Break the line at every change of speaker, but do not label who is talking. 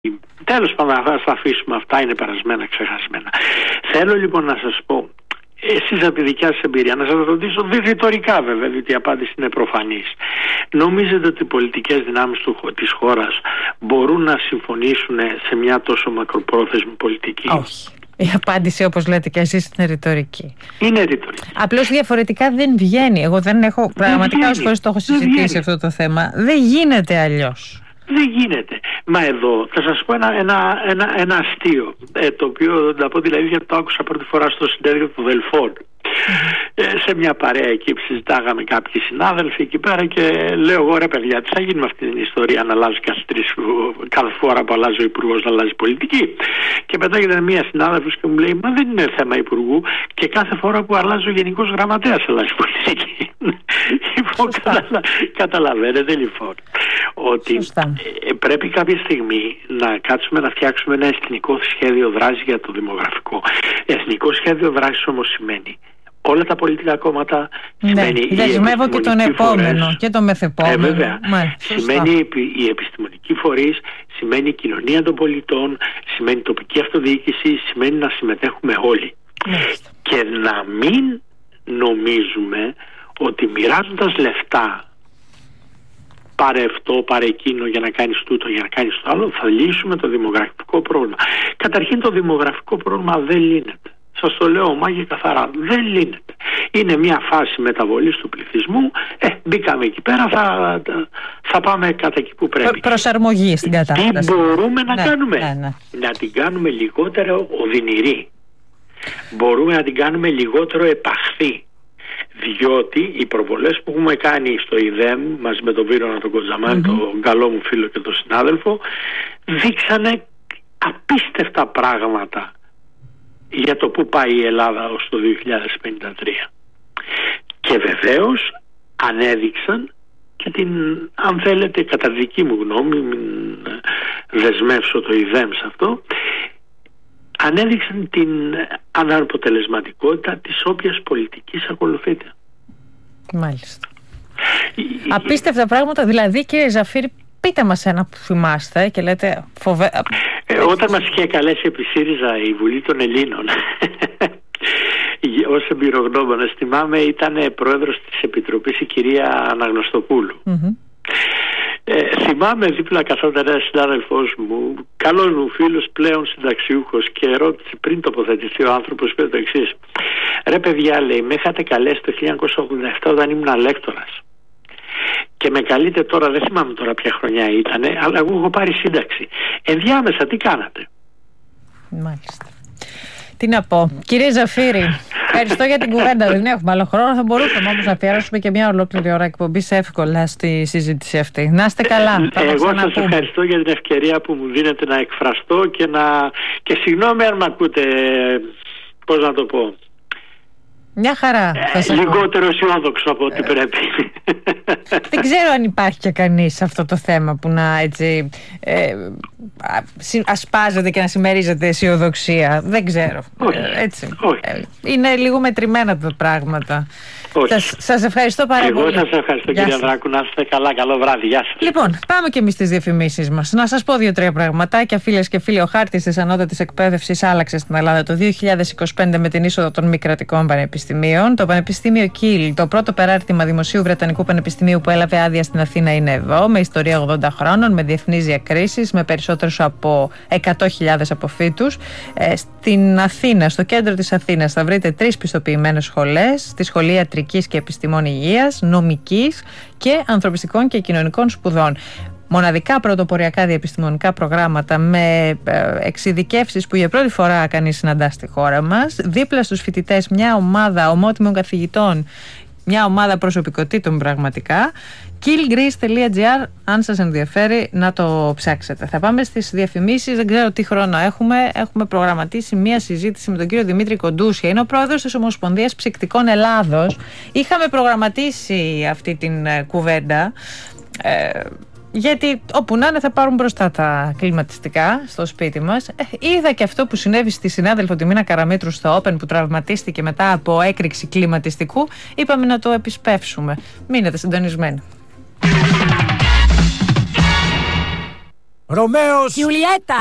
Τέλος πάντων, θα τα αφήσουμε αυτά, είναι περασμένα, ξεχασμένα. Θέλω λοιπόν να σας πω, εσείς από τη δικιά σας εμπειρία, να σας ρωτήσω ρητορικά βέβαια, διότι η απάντηση είναι προφανής. Νομίζετε ότι οι πολιτικές δυνάμεις της χώρας μπορούν να συμφωνήσουν σε μια τόσο μακροπρόθεσμη πολιτική?
Όχι. Η απάντηση, όπως λέτε και εσείς, είναι ρητορική.
Είναι ρητορική.
Απλώς διαφορετικά δεν βγαίνει. Εγώ δεν έχω, πραγματικά όσες φορές το έχω συζητήσει αυτό το θέμα, δεν γίνεται αλλιώς.
Δεν γίνεται. Μα εδώ θα σας πω ένα αστείο, το οποίο να πω δηλαδή το άκουσα πρώτη φορά στο συνέδριο του Δελφών. Σε μια παρέα εκεί που συζητάγαμε κάποιοι συνάδελφοι εκεί πέρα και λέω εγώ, ρε παιδιά, τι θα γίνει με αυτή την ιστορία να αλλάζει κάθε φορά που αλλάζει ο υπουργός να αλλάζει πολιτική? Και πετάγεται μια συνάδελφος και μου λέει, μα δεν είναι θέμα υπουργού, και κάθε φορά που αλλάζει ο γενικός γραμματέας αλλάζει πολιτική. Λοιπόν, καταλαβαίνετε λοιπόν ότι πρέπει κάποια στιγμή να κάτσουμε να φτιάξουμε ένα εθνικό σχέδιο δράσης για το δημογραφικό. Εθνικό σχέδιο δράσης όμως σημαίνει όλα τα πολιτικά κόμματα, σημαίνει
δεσμεύω και τον επόμενο
φορές,
και τον μεθεπόμενο.
Βέβαια. Σημαίνει οι επιστημονικοί φορείς, σημαίνει η κοινωνία των πολιτών, σημαίνει τοπική αυτοδιοίκηση, σημαίνει να συμμετέχουμε όλοι. Και να μην νομίζουμε ότι μοιράζοντας λεφτά, πάρε αυτό, πάρε εκείνο για να κάνεις τούτο, για να κάνεις το άλλο, θα λύσουμε το δημογραφικό πρόβλημα. Καταρχήν το δημογραφικό πρόβλημα δεν λύνεται. Σας το λέω μάγια καθαρά, δεν λύνεται. Είναι μια φάση μεταβολής του πληθυσμού, μπήκαμε εκεί πέρα, θα πάμε κατά εκεί που πρέπει.
Προσαρμογή στην κατάσταση.
Τι μπορούμε να κάνουμε? Να την κάνουμε λιγότερο οδυνηρή. Μπορούμε να την κάνουμε λιγότερο επαχθή. Διότι οι προβολές που έχουμε κάνει στο ΙΔΕΜ μαζί με τον Βίρονα τον Κοντζαμάνη, τον καλό μου φίλο και τον συνάδελφο, δείξανε απίστευτα πράγματα για το που πάει η Ελλάδα ως το 2053. Και βεβαίως ανέδειξαν και την, αν θέλετε, κατά δική μου γνώμη, μην δεσμεύσω το ΙΔΕΜ σε αυτό, ανέδειξαν την αναποτελεσματικότητα της όποιας πολιτικής ακολουθείται.
Μάλιστα. Απίστευτα πράγματα, δηλαδή, κύριε Ζαφύρη, πείτε μας ένα που θυμάστε και λέτε
όταν μας είχε καλέσει επί ΣΥΡΙΖΑ η Βουλή των Ελλήνων ως εμπειρογνώμονας, θυμάμαι, ήταν πρόεδρος της Επιτροπής η κυρία Αναγνωστοπούλου. Θυμάμαι δίπλα καθόταν ένας συνάδελφός μου, καλός μου φίλος, πλέον συνταξιούχος, και ρώτησε πριν τοποθετηθεί ο άνθρωπος, είπε το εξής: ρε παιδιά, λέει, με είχατε καλέσει το 1987 όταν ήμουν λέκτορας και με καλείτε τώρα, δεν θυμάμαι τώρα ποια χρονιά ήταν, αλλά εγώ έχω πάρει σύνταξη. Ενδιάμεσα τι κάνατε?
Μάλιστα. Τι να πω. Κύριε Ζαφύρη, ευχαριστώ για την κουβέντα. Δεν έχουμε άλλο χρόνο. Θα μπορούσαμε όμως να αφιερώσουμε και μια ολόκληρη ώρα εκπομπής εύκολα στη συζήτηση αυτή. Να είστε καλά.
Εγώ σας ευχαριστώ για την ευκαιρία που μου δίνετε να εκφραστώ και συγγνώμη αν με ακούτε, πώς να το πω,
μια χαρά.
Λιγότερο αισιόδοξο από ό,τι πρέπει.
Δεν ξέρω αν υπάρχει και κανείς σε αυτό το θέμα που να έτσι ασπάζεται και να συμμερίζεται αισιοδοξία. Δεν ξέρω. Έτσι. Είναι λίγο μετρημένα τα πράγματα. Σας ευχαριστώ πάρα πολύ.
Εγώ σας ευχαριστώ, κύριε Ανδράκου. Να είστε καλά. Καλό βράδυ. Γεια σας.
Λοιπόν, πάμε και εμείς στις διαφημίσεις μας. Να σας πω 2-3 πραγματάκια, φίλες και φίλοι. Ο χάρτης της ανώτατης εκπαίδευσης άλλαξε στην Ελλάδα το 2025 με την είσοδο των μη κρατικών πανεπιστημίων. Το Πανεπιστήμιο Κίλ, το πρώτο περάρτημα δημοσίου Βρετανικού Πανεπιστημίου που έλαβε άδεια στην Αθήνα, είναι εδώ, με ιστορία 80 χρόνων, με διεθνείς διακρίσεις, με περισσότερους από 100.000 αποφύτους. Στην Αθήνα, στο κέντρο της Αθήνας, θα βρείτε 3 πιστοποιημένες σχολές, τη Σχολή Ιατρικής και Επιστημών Υγείας, Νομικής και Ανθρωπιστικών και Κοινωνικών Σπουδών. Μοναδικά πρωτοποριακά διεπιστημονικά προγράμματα με εξειδικεύσεις που για πρώτη φορά κανείς συναντά στη χώρα μας. Δίπλα στους φοιτητές μια ομάδα ομότιμων καθηγητών, μια ομάδα προσωπικότητων πραγματικά. killgreece.gr, αν σας ενδιαφέρει να το ψάξετε. Θα πάμε στις διαφημίσεις, δεν ξέρω τι χρόνο έχουμε. Έχουμε προγραμματίσει μια συζήτηση με τον κύριο Δημήτρη Κοντούσια. Είναι ο πρόεδρος της Ομοσπονδίας Ψυκτικών Ελλάδος. Είχαμε προγραμματίσει αυτή την κουβέντα. Γιατί όπου να είναι θα πάρουν μπροστά τα κλιματιστικά στο σπίτι μας. Είδα και αυτό που συνέβη στη συνάδελφο τη Μίνα Καραμήτρου στο Open, που τραυματίστηκε μετά από έκρηξη κλιματιστικού. Είπαμε να το επισπεύσουμε. Μείνετε συντονισμένοι.
Ρωμαίος.
Γιουλιέτα.